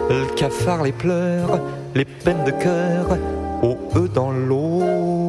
le cafard, les pleurs, les peines de cœur, aux œufs dans l'eau.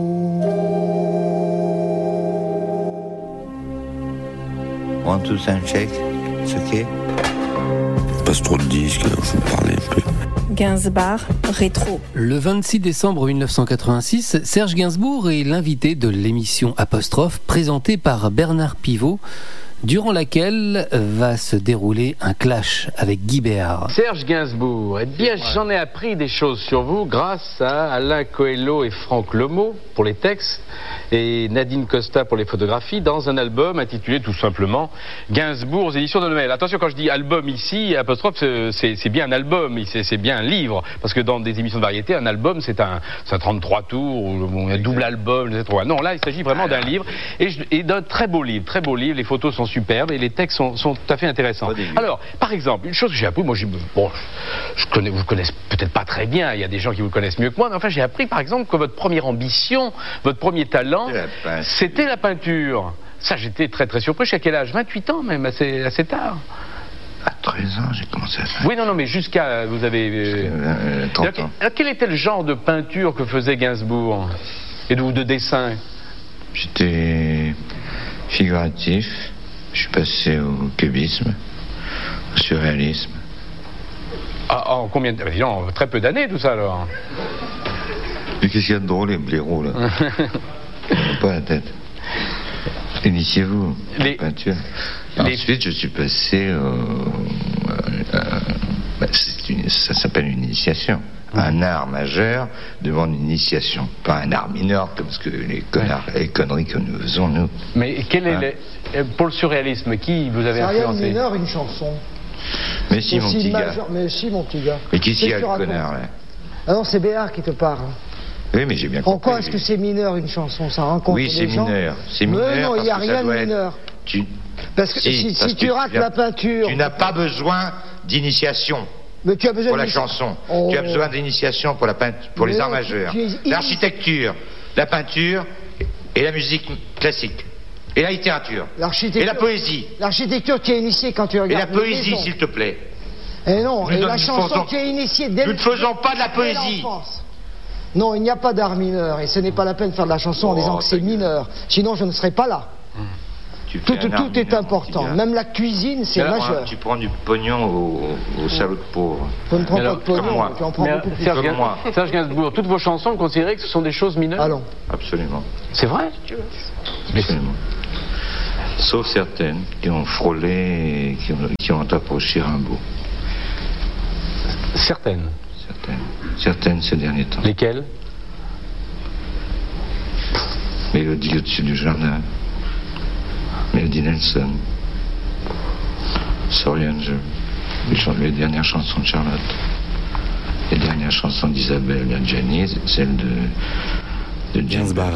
One, two, sound check, c'est ok. Passe trop de disques, faut parler un peu. Gainsbourg, rétro. Le 26 décembre 1986, Serge Gainsbourg est l'invité de l'émission Apostrophe, présentée par Bernard Pivot, durant laquelle va se dérouler un clash avec Guy Béard. Serge Gainsbourg, eh bien j'en ai appris des choses sur vous grâce à Alain Coelho et Franck Lemo pour les textes et Nadine Costa pour les photographies dans un album intitulé tout simplement Gainsbourg aux éditions de Noël. Attention, quand je dis album ici, apostrophe, c'est bien un album, c'est bien un livre, parce que dans des émissions de variété, un album c'est un 33 tours, ou un double album, etc. Non, là il s'agit vraiment d'un livre et d'un très beau livre, les photos sont superbes et les textes sont tout à fait intéressants. Alors, par exemple, une chose que j'ai appris, moi vous connaissez peut-être pas très bien, il y a des gens qui vous connaissent mieux que moi, mais enfin j'ai appris par exemple que votre première ambition, votre premier talent, c'était la peinture. Ça, j'étais très très surpris. À quel âge? 28 ans même, assez tard. À 13 ans, j'ai commencé à faire. Oui, non, mais jusqu'à... Vous avez... 30 ans. Quel était le genre de peinture que faisait Gainsbourg? Et de dessin? J'étais figuratif. Je suis passé au cubisme, au surréalisme. Ah, en combien de... Non, très peu d'années, tout ça, alors. Mais qu'est-ce qu'il y a de drôle, les blaireaux, là? Pas la tête. Initiez-vous, la peinture. Ensuite, je suis passé ça s'appelle une initiation. Un art majeur demande une initiation, pas un art mineur comme ce que les conneries que nous faisons, nous. Mais quel est pour le surréalisme, qui vous avez influencé? C'est rien de mineur, une chanson. Mais si, mon petit gars. Mais si, mon petit gars. Mais qui s'y a le connard, là? Ah non, c'est Béard qui te parle. Oui, mais j'ai bien compris. En quoi est-ce que c'est mineur, une chanson? Ça rencontre oui, c'est les gens. Mineur. C'est mineur. Mais non, il n'y a rien de mineur. Parce que si tu rates la peinture... Tu n'as pas besoin d'initiation. Mais tu as besoin pour la chanson. Tu as besoin d'initiation pour la peinture, pour les arts majeurs. L'architecture, la peinture et la musique classique. Et la littérature. Et la poésie. L'architecture, tu es initié quand tu regardes. Et la poésie, s'il te plaît. Et non, et la chanson, tu es initié dès nous ne faisons pas de la poésie. Non, il n'y a pas d'art mineur. Et ce n'est pas la peine de faire de la chanson en disant que c'est mineur. Sinon, je ne serais pas là. Tout est important. Même la cuisine, c'est majeur. Tu prends du pognon au salaud de pauvre. Je ne prends pas de pognon, tu en prends beaucoup plus. Serge Gainsbourg, toutes vos chansons, vous considérez que ce sont des choses mineures? Ah non. Absolument. C'est vrai? Absolument. Sauf certaines qui ont frôlé et qui ont approché Rimbaud. Certaines? Certaines ces derniers temps. Lesquelles? Mélodie au-dessus du jardin. Mélodie Nelson. Sorry Angel. Les dernières chansons de Charlotte. Les dernières chansons d'Isabelle et Jenny, celle de Gainsbourg.